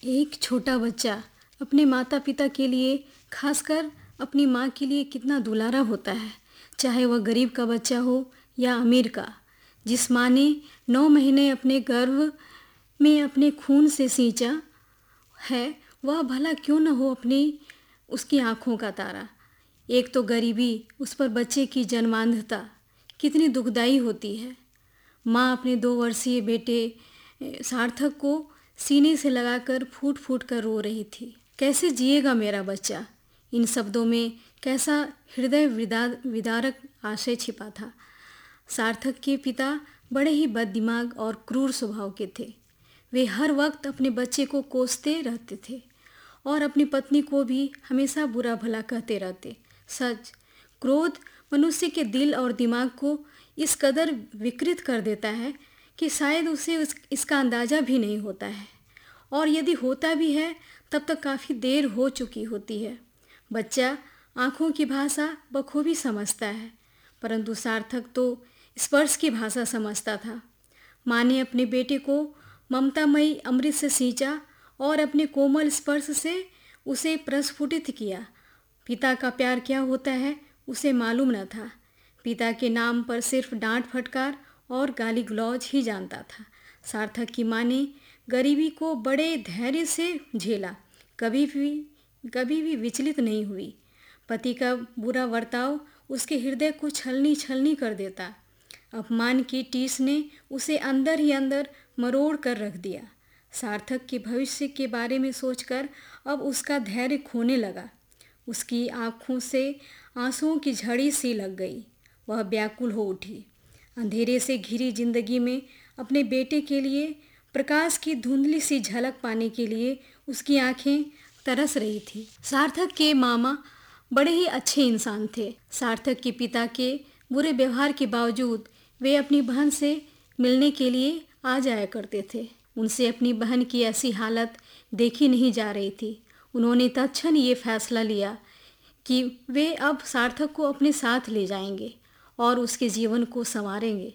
एक छोटा बच्चा अपने माता पिता के लिए, खासकर अपनी माँ के लिए कितना दुलारा होता है, चाहे वह गरीब का बच्चा हो या अमीर का। जिस माँ ने 9 महीने अपने गर्भ में अपने खून से सींचा है, वह भला क्यों न हो अपनी उसकी आँखों का तारा। एक तो गरीबी, उस पर बच्चे की जन्मांधता कितनी दुखदाई होती है। माँ अपने 2 वर्षीय बेटे सार्थक को सीने से लगाकर फूट फूट कर रो रही थी। कैसे जिएगा मेरा बच्चा? इन शब्दों में कैसा हृदय विदारक आशय छिपा था। सार्थक के पिता बड़े ही बददिमाग और क्रूर स्वभाव के थे। वे हर वक्त अपने बच्चे को कोसते रहते थे और अपनी पत्नी को भी हमेशा बुरा भला कहते रहते। सच, क्रोध मनुष्य के दिल और दिमाग को इस कदर विकृत कर देता है कि शायद उसे इसका अंदाज़ा भी नहीं होता है, और यदि होता भी है तब तक काफ़ी देर हो चुकी होती है। बच्चा आँखों की भाषा बखूबी समझता है, परंतु सार्थक तो स्पर्श की भाषा समझता था। माँ ने अपने बेटे को ममतामयी अमृत से सींचा और अपने कोमल स्पर्श से उसे प्रस्फुटित किया। पिता का प्यार क्या होता है उसे मालूम न था। पिता के नाम पर सिर्फ डांट फटकार और गाली गलौज ही जानता था। सार्थक की माँ ने गरीबी को बड़े धैर्य से झेला, कभी भी विचलित नहीं हुई। पति का बुरा बर्ताव उसके हृदय को छलनी छलनी कर देता। अपमान की टीस ने उसे अंदर ही अंदर मरोड़ कर रख दिया। सार्थक के भविष्य के बारे में सोचकर अब उसका धैर्य खोने लगा। उसकी आँखों से आंसुओं की झड़ी सी लग गई। वह व्याकुल हो उठी। अंधेरे से घिरी जिंदगी में अपने बेटे के लिए प्रकाश की धुंधली सी झलक पाने के लिए उसकी आंखें तरस रही थी। सार्थक के मामा बड़े ही अच्छे इंसान थे। सार्थक के पिता के बुरे व्यवहार के बावजूद वे अपनी बहन से मिलने के लिए आ जाया करते थे। उनसे अपनी बहन की ऐसी हालत देखी नहीं जा रही थी। उन्होंने तत्क्षण ये फैसला लिया कि वे अब सार्थक को अपने साथ ले जाएंगे और उसके जीवन को संवारेंगे।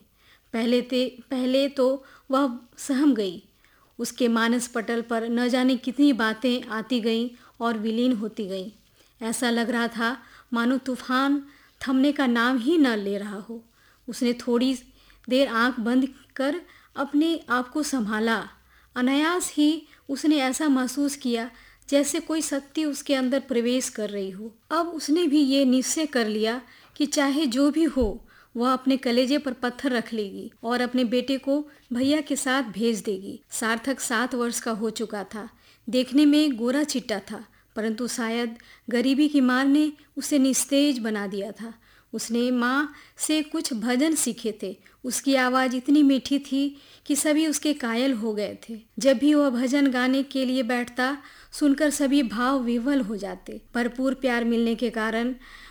पहले तो वह सहम गई। उसके मानस पटल पर न जाने कितनी बातें आती गईं और विलीन होती गईं। ऐसा लग रहा था मानो तूफान थमने का नाम ही न ले रहा हो। उसने थोड़ी देर आंख बंद कर अपने आप को संभाला। अनायास ही उसने ऐसा महसूस किया जैसे कोई शक्ति उसके अंदर प्रवेश कर रही हो। अब उसने भी ये निश्चय कर लिया कि चाहे जो भी हो, वह अपने कलेजे पर पत्थर रख लेगी और अपने बेटे को भैया के साथ भेज देगी। सार्थक 7 वर्ष का हो चुका था। देखने में गोरा चिट्टा था, परंतु शायद गरीबी की मार ने उसे निस्तेज बना दिया था। उसने माँ से कुछ भजन सीखे थे। उसकी आवाज़ इतनी मीठी थी कि सभी उसके कायल हो गए थे। जब भी वह भजन गाने के लिए बैठता, सुनकर सभी भाव विह्वल हो जाते। भरपूर प्यार मिलने के कारण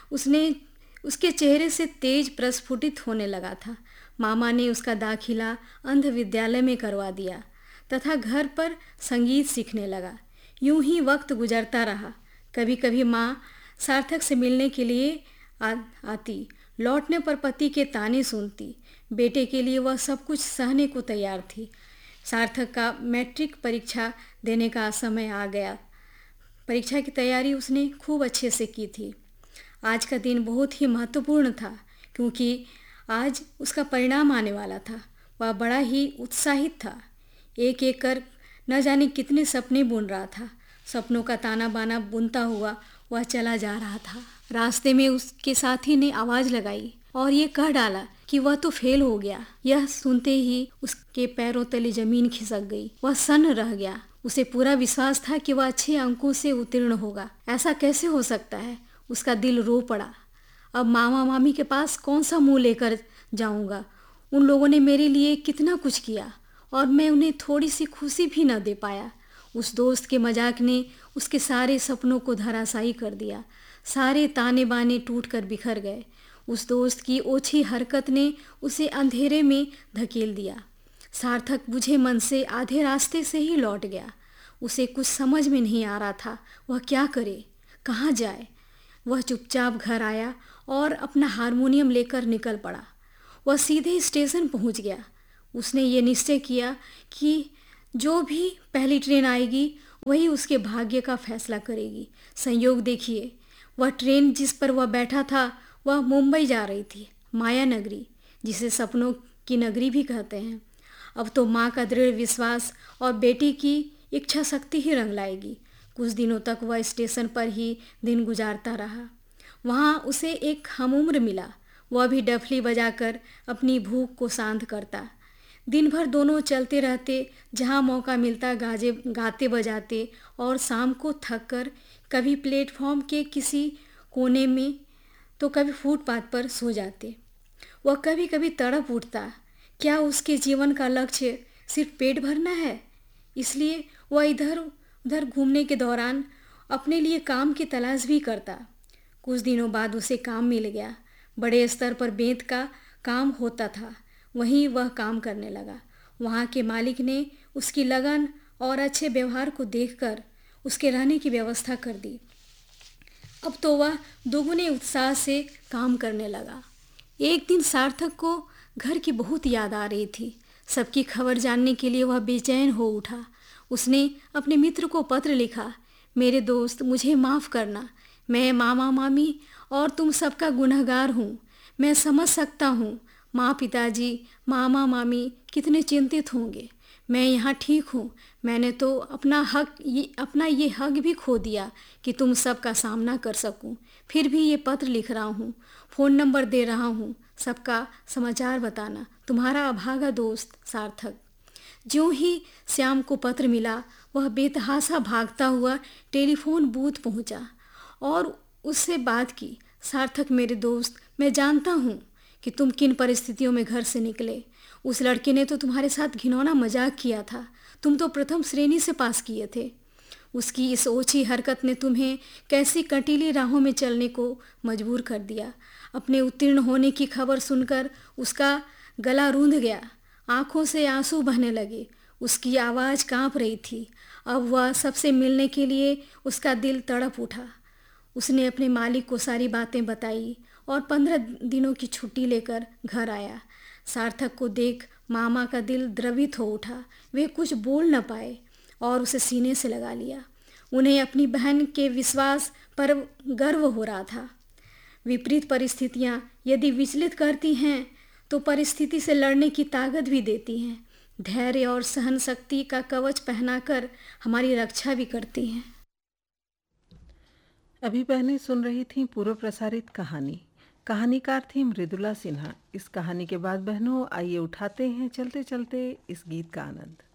उसके चेहरे से तेज प्रस्फुटित होने लगा था। मामा ने उसका दाखिला अंध विद्यालय में करवा दिया तथा घर पर संगीत सीखने लगा। यूं ही वक्त गुजरता रहा। कभी कभी माँ सार्थक से मिलने के लिए आती। लौटने पर पति के ताने सुनती। बेटे के लिए वह सब कुछ सहने को तैयार थी। सार्थक का मैट्रिक परीक्षा देने का समय आ गया। परीक्षा की तैयारी उसने खूब अच्छे से की थी। आज का दिन बहुत ही महत्वपूर्ण था क्योंकि आज उसका परिणाम आने वाला था। वह बड़ा ही उत्साहित था। एक एक कर न जाने कितने सपने बुन रहा था। सपनों का ताना बाना बुनता हुआ वह चला जा रहा था। रास्ते में उसके साथी ने आवाज़ लगाई और ये कह डाला कि वह तो फेल हो गया। यह सुनते ही उसके पैरों तले जमीन खिसक गई। वह सन्न रह गया। उसे पूरा विश्वास था कि वह अच्छे अंकों से उत्तीर्ण होगा। ऐसा कैसे हो सकता है? उसका दिल रो पड़ा। अब मामा मामी के पास कौन सा मुंह लेकर जाऊंगा? उन लोगों ने मेरे लिए कितना कुछ किया और मैं उन्हें थोड़ी सी खुशी भी न दे पाया। उस दोस्त के मजाक ने उसके सारे सपनों को धराशायी कर दिया। सारे ताने बाने टूट कर बिखर गए। उस दोस्त की ओछी हरकत ने उसे अंधेरे में धकेल दिया। सार्थक बुझे मन से आधे रास्ते से ही लौट गया। उसे कुछ समझ में नहीं आ रहा था वह क्या करे, कहाँ जाए। वह चुपचाप घर आया और अपना हारमोनियम लेकर निकल पड़ा। वह सीधे स्टेशन पहुंच गया। उसने ये निश्चय किया कि जो भी पहली ट्रेन आएगी वही उसके भाग्य का फैसला करेगी। संयोग देखिए, वह ट्रेन जिस पर वह बैठा था वह मुंबई जा रही थी, माया नगरी, जिसे सपनों की नगरी भी कहते हैं। अब तो माँ का दृढ़ विश्वास और बेटी की इच्छा शक्ति ही रंग लाएगी। कुछ दिनों तक वह स्टेशन पर ही दिन गुजारता रहा। वहाँ उसे एक हमउम्र मिला। वह भी डफली बजाकर अपनी भूख को शांत करता। दिन भर दोनों चलते रहते, जहाँ मौका मिलता गाजे गाते बजाते, और शाम को थक कर कभी प्लेटफॉर्म के किसी कोने में तो कभी फुटपाथ पर सो जाते। वह कभी कभी तड़प उठता, क्या उसके जीवन का लक्ष्य सिर्फ पेट भरना है? इसलिए वह इधर उधर घूमने के दौरान अपने लिए काम की तलाश भी करता। कुछ दिनों बाद उसे काम मिल गया। बड़े स्तर पर बेंत का काम होता था, वहीं वह काम करने लगा। वहाँ के मालिक ने उसकी लगन और अच्छे व्यवहार को देखकर उसके रहने की व्यवस्था कर दी। अब तो वह दोगुने उत्साह से काम करने लगा। एक दिन सार्थक को घर की बहुत याद आ रही थी। सबकी खबर जानने के लिए वह बेचैन हो उठा। उसने अपने मित्र को पत्र लिखा, मेरे दोस्त, मुझे माफ़ करना। मैं मामा मामी और तुम सबका गुनहगार हूँ। मैं समझ सकता हूँ माँ पिताजी मामा मामी कितने चिंतित होंगे। मैं यहाँ ठीक हूँ। मैंने तो अपना ये हक भी खो दिया कि तुम सबका सामना कर सकूँ। फिर भी ये पत्र लिख रहा हूँ, फ़ोन नंबर दे रहा हूँ, सबका समाचार बताना। तुम्हारा अभागा दोस्त सार्थक। ज्यों ही श्याम को पत्र मिला, वह बेतहासा भागता हुआ टेलीफोन बूथ पहुंचा और उससे बात की। सार्थक मेरे दोस्त, मैं जानता हूँ कि तुम किन परिस्थितियों में घर से निकले। उस लड़के ने तो तुम्हारे साथ घिनौना मजाक किया था। तुम तो प्रथम श्रेणी से पास किए थे। उसकी इस ओछी हरकत ने तुम्हें कैसी कटीली राहों में चलने को मजबूर कर दिया। अपने उत्तीर्ण होने की खबर सुनकर उसका गला रूंध गया, आंखों से आंसू बहने लगे, उसकी आवाज़ कांप रही थी। अब वह सबसे मिलने के लिए उसका दिल तड़प उठा। उसने अपने मालिक को सारी बातें बताई और 15 दिनों की छुट्टी लेकर घर आया। सार्थक को देख मामा का दिल द्रवित हो उठा। वे कुछ बोल न पाए और उसे सीने से लगा लिया। उन्हें अपनी बहन के विश्वास पर गर्व हो रहा था। विपरीत परिस्थितियाँ यदि विचलित करती हैं तो परिस्थिति से लड़ने की ताकत भी देती हैं। धैर्य और सहन शक्ति का कवच पहनाकर हमारी रक्षा भी करती हैं। अभी बहनें सुन रही थीं पूर्व प्रसारित कहानी। कहानीकार थी मृदुला सिन्हा। इस कहानी के बाद बहनों आइए उठाते हैं चलते चलते इस गीत का आनंद।